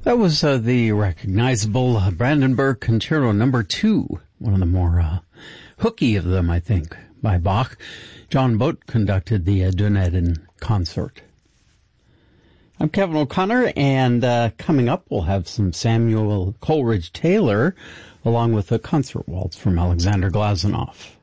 That was the recognizable Brandenburg Concerto No. 2, one of the more hooky of them, I think, by Bach. John Boat conducted the Dunedin concert. I'm Kevin O'Connor, and coming up we'll have some Samuel Coleridge Taylor, along with a concert waltz from Alexander Glazunov.